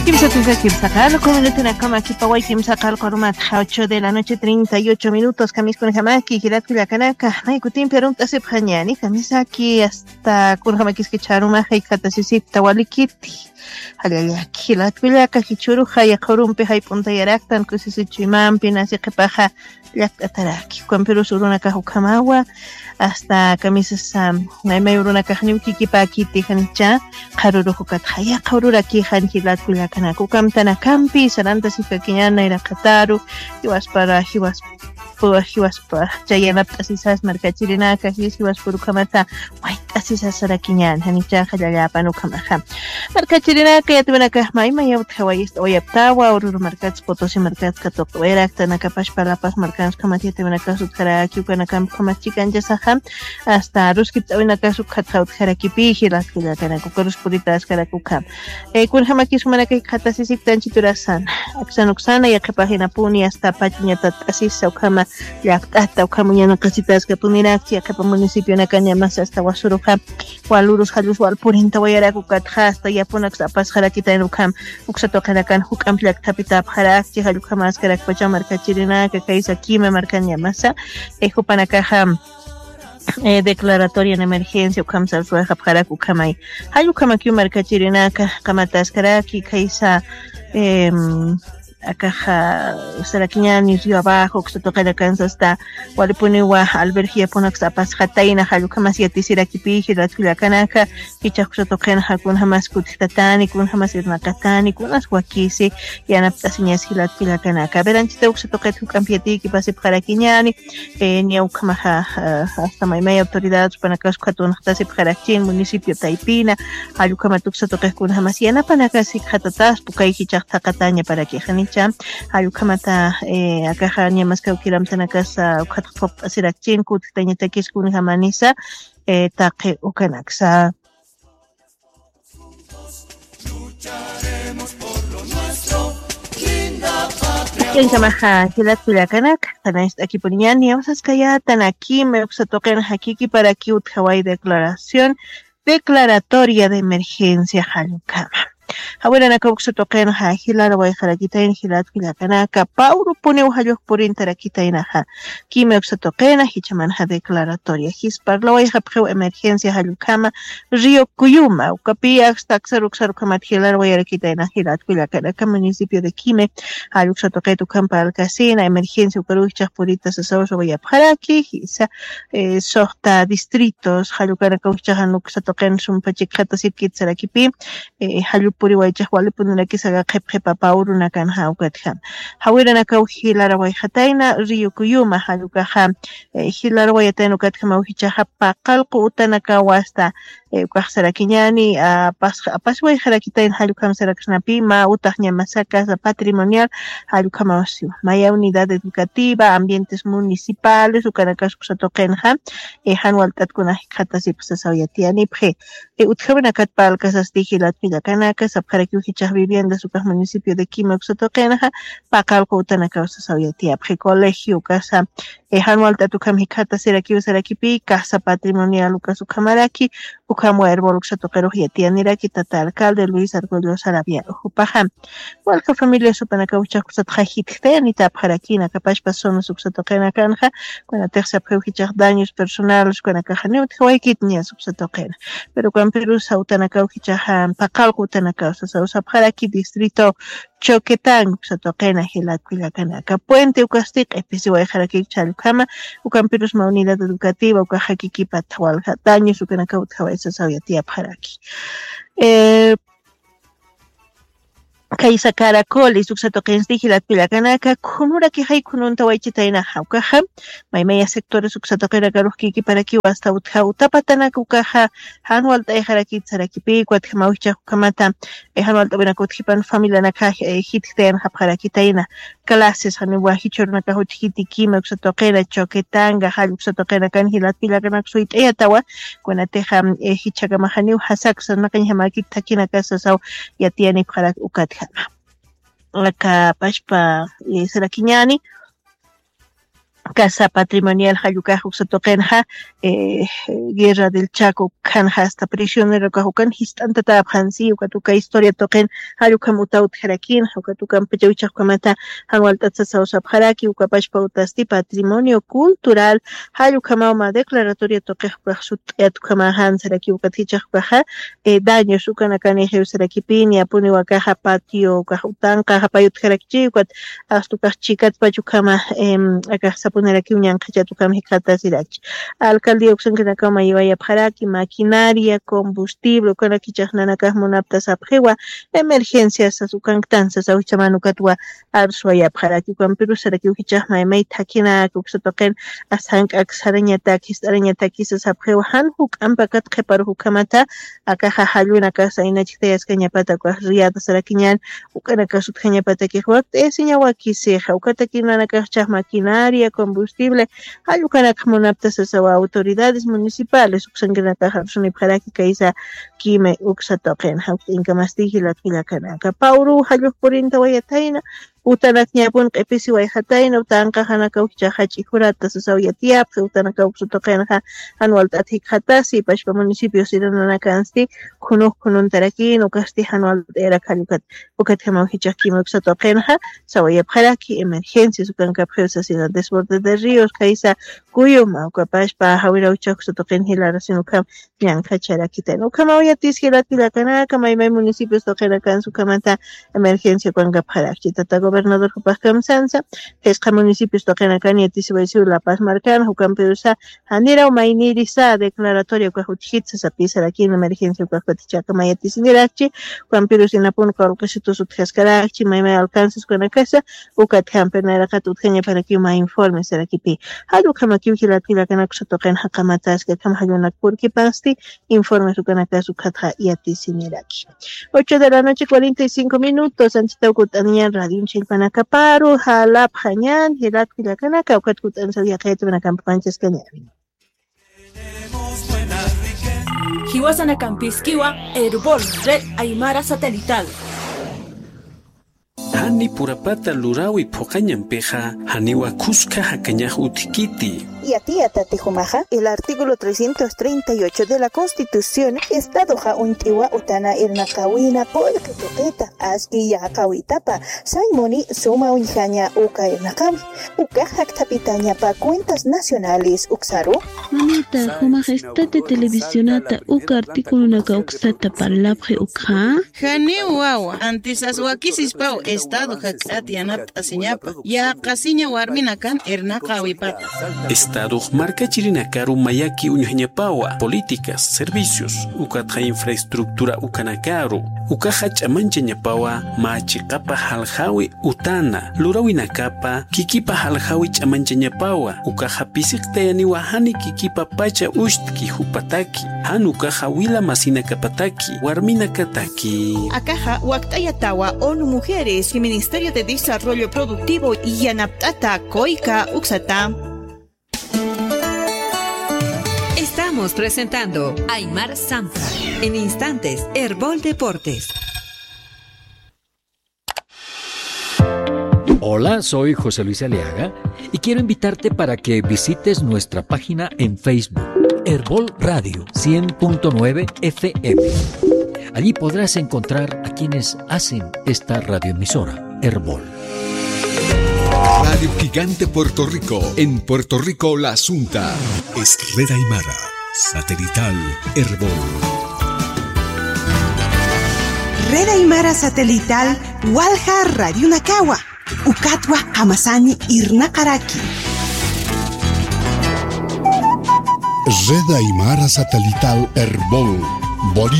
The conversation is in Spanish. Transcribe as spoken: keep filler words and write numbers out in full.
Kimsa Tuja Kimsakal, comunidad na cama aquí Pawai Kimsakal Korumat, ocho de la noche treinta y ocho minutos, Camis con Jamaki, Girat Kuyakanaka, Maikutin Perunta Sephañani, Camisa aquí hasta Kurhamakis que Charuma, Haikata Sisip, Tawalikiti. Halayaki, la Twilaka, Hichuru, Hayakorumpe, Haipunta Yaraktan, Kusisichimam, Pinasi Kapaja, Yaktaraki, Kwamperu Surunaka Hukamawa, hasta camisas Naime Urunaka Hanuki Kipaki, Hanicha, Haruru Hukataya, Kaururaki, Hanhilat Kulakana, Kukam Tanakampi, Saranta Sikakiana, Irakataru, he was para, he was he was para Jayanap Asisas Markachirinaka, he was Purukamata, White Asisas Sarakinyan, Hanicha Hayapanu Kamaha. Markachirinaka, Yatmanaka, Maima Yot Hawaii, Oyaptawa, or Markats Potosi Markats Katok, Eraktanaka Pashpalapas, Markans Kamati, Temanakasu Karaki, Kanakam Kamachikan Jasaham, hasta Ruskit Oinakasu Kathaut Harakipi, Hirakilakana, Kukarus Puritas Karakukam. Kunhamakis Manaka Katasisik Tanchiturasan, Aksanuksana, Yakapahina Puni, hasta Pachiñata Asis Saukama, Yaktata, Kamuñana Casitas Kapuniraxi, Akapa Municipio Nakañamas, hasta Wasuruka, Walurus Halus Walpurinta, Wayarakukat, hasta Yapunax, Apas Harakita en Ukam, Uxatokanakan, Hukam Plak Tapita, Harakti, Halukamas, Karakpacha, Marcachirina, Kakaisa Kime, Marcañamasa, Ejupanakaham. Eh, declaratoria en emergencia ukamsal sueja para kukamai hayu kamakyu markachirinaka kamataskaraki kaisa eh, akaja sarakiñani río abajo que se toca la cansa hasta walipuniwa albergia ponax apas hataina hayu kamasiati sirakipi hiratula kanaka kicha que se toca na kun hamas kutitatani kun hamas irnakatani kun aswakisi yanaptasiñas hiratula kanaka veranchita que se toca tu campiati que pase para kiñani eh, ni ukamaja hasta maimay autoridades para kaskatun hasta para kin municipio Taipina hayu kamatuk se toca kun hamas yanapanaka sik hatatas pukai kicha takataña para que Ayukamata eh akaja nyamas kaukiram tanakasa ukhatpop asirakchin kut tañatakis kun hamanisa eh taqe ukanaksa en kamaja hilat pilakanak tanais aquí poniani osas kayatan aquí me toquen hakiki para que ut Hawaii declaración declaratoria de emergencia Halukama. Ahora na kauxo toquen ha hilar wa harakita en hilat kilakanaka pauru pone uhayo por interakita en ha kime uxo toquen hichaman ha declaratoria his parlo wa hapro emergencia halukama río Cuyuma ukapi hasta xaruxar kamat hilar wa harakita en hilat kilakanaka municipio de Kime haluxo toquen tu campa alcacena emergencia ukarucha puritas asaus wa yapharaki hisa eh, sorta distritos halukana kauxa hanuxo toquen sum pachikata sipkit sarakipi eh, halu puri waychaq walipuna kisaga qhipqipa pauruna kan hawkatha hawirana kaw hilara way hataina río Cuyuma halukaha hilara way atayno katha mawhicha paqalqu utanaka wasta uqsarakiñani apas apas way harakitain halukam saraknapi ma utaqña masacas patrimonial halukama wasi maya unidad educativa ambientes municipales ukanakas kusatoqenha e hanwaltatkuna hikhatasi pasasawiyatiani phe utjabana katpal kasas digilat pilakanaka sabjaraki uhichaq viviendas ukaj municipio de Quima kusatoqenha paqalqu utanaka wasasawiyatiya phe colegio casa e hanwaltatukam hikhata siraki usarakipi casa patrimonial ukasukamaraki ukam herbol kusatoqeruj yatianiraki tata alcalde Luis Argollo Sarabia upajam walka familia supanaka uchaq kusatqa hitkhteni tapjarakina kapashpa sonos kusatoqena kanja kuna tersa phe uhichaq daños personales kuna kajaneu thawaykitña kusatoqena pero kan Perú sautanaka uhichaq paqalqu utanaka usapjaraki distrito Choquetán, Satoquena, Hilatquilacanaka, Puente, Ucastic, Episiwa, Jaraki, Chalukama, Ucampiros, Unidad Educativa, Ucajaki, Patahual, Daños, Ucanaka, Utawesa, Saviatia, Paraki. Eh, Kaisa Caracol, Suxatoquens, Hilatquilacanaka, Kunura, Kihai, Kununta, Waichitaina, Haukaha, Maimea sectores, Uxatoquera, Garuki, Paraki, hasta Utapatana, Ucaja, Hanwal, Jaraki, Sarakipi, Guatemaucha, Kamata, Hanwal, Benacothipan, Familia Naka, Hitten, Haparakitaina, clases, Hanua, Hichornaka, Hitiki, Uxatoquera, Choquetanga, Haluxatoquera, Canhilat, Pilaganak, Suit, Eatawa, Guanateja, Hichagamahanu, Hasax, Nakanhamaki, Takina Casa, Yatiani, Parak, Ukat. Laka pashpa sarakiñani Casa Patrimonial Hayukaja Uxatokenja, eh, Guerra del Chaco, Kanja hasta prisionero Kajukan, Histanta Tabhansi, Ukatuka Historia Token, Hayukamutaut Herakin, Ukatukan Pechauchakamata, Hanwaltatsausa Haraki, Ukapachpautasti, Patrimonio Cultural, Hayukamama, Declaratoria Tokejpachut, Etukamahan, Seraki Ukatichakaja, Daños Ukanakane, Heuserakipin, Apuni Wakaja, Patio, Kajutan, Kajapayut Herakchi, Astukas Chikat Pachukama, Akasa aquí un yanqachatucam hikata sirach. Alcaldía Uxankanakama Iwaya Paraki, maquinaria, combustible, con aquí chajnanacas monaptas apjewa, emergencias a su cantanzas, a Uchamanucatua, Arsuaya Paraki, con Perú Saraki Uchachma, Mei Takina, Uxatoken, Asank Axarañatakis, Arañatakis, apjewa, Hanhuk, Ampakat, Keparukamata, Akaja Haluna Casa, Inachiteas Cañapata, Riata Sarakiñan, Ukanakasut Cañapata, que Huat, Esiñawaki Seja, Ukatakinanacas maquinaria, combustible, Ayukanak Monaptas a autoridades municipales, Uxanganaka, Suniparaki, Kaisa, Kime, Uxatoken, Inkamastigi, la Kilakanaka, Pauru, Hayuk Purinta, Wayataina, Utanak Nyapun, Episi Wayhataina, Utanka, Hanaka, Uchahachi, Hurata, Sauyatiap, Utanaka, Uxatokenha, Anualtatik Hatasi, Pashpa Municipio, Sirananakansti, Kunuk Kununtarakin, Ukasti, Hanual, Era Kalukat, Ukatama, Hichaki, Uxatokenha, Sawaya Paraki, emergencias, Ukanka, Presa, desborde de ríos, Kaisa, Kuyuma, Ukapashpa, Hawira Uchaxatoken, Hilara, Sinukam, Yanka, Charakita, Ukamaya, Tishirat, Pilakanaka, May municipios, Tokerakan, Sukamata, emergencia, Kwanga Paraki, Tatago. Gobernador Jupajcam Sansa, Esca municipios Tokenakan y Tisibaisiu La Paz Marcan, Jucan Perusa, Hanira o Mainirisa, declaratoria Cuajuchitza, Sapisa aquí en emergencia Cuajuatichaca, Mayatisindirachi, Juan Perus en Apun, Corcosito Sutjascarachi, Maime alcances con la casa, Ucat Campenera Catutgeña para que uma informe será aquí. Halu Kamakiu Hilatila Canaxo Token Hakamatas, que Kamhayonak Purki Pasti, informe su Canacas Ukatja y Atisinirachi. ocho de la noche, cuarenta y cinco minutos, Anchita Ukutanian Radio Chilpanacaparo, Jalap Hañan, Hilat Pilacanaka, Ukatkutan Sabiaketu, Nakampanches Cañavi. Hiwasana Campisquiwa, Herbol, Red Aymara Satelital. Hani purapata lurawi pokañan peja, haniwa kuska hakañaj utikiti. Y a ti, Atatijumaja, el artículo trescientos treinta y ocho de la Constitución, Estado ja untiwa utana irnakawina polka toqueta, aski ya kawitapa, saimoni suma unjaña uka irnakami, uka haktapitaña pa cuentas nacionales uksaru. Manita, Jumaja, estate televisionata, uka artículo naka uksata palapje ukha. Jani wawa, antes aswakisis pau, Estado haktatianat asiñapa, ya kasiña warminakan irnakawipata. Estado marca chirinakaru mayaki uñuñapawa, políticas, servicios, ukatja infraestructura ukanakaru, ukaja mancha ñapawa, machikapa haljawi utana, lurawinakapa, kikipa haljawi chamancha ñapawa, ukaja pisikta wahani kikipa pacha ushtki hupataki, han ukaja wila masina kapataki, warmina kataki. Akaja waktayatawa ONU Mujeres y Ministerio de Desarrollo Productivo y Yanaptata Koika Uxata. Estamos presentando Aymar Sampra. En instantes, Herbol Deportes. Hola, soy José Luis Aliaga y quiero invitarte para que visites nuestra página en Facebook, Herbol Radio cien punto nueve F M. Allí podrás encontrar a quienes hacen esta radioemisora, Herbol. Radio Gigante Puerto Rico. En Puerto Rico, La Asunta es Red Aymara. Satelital Herbol. Red Aymara Satelital Walja Radio Nakawa. Ukatwa Hamasani Irnakaraki. Red Aymara Satelital Herbol.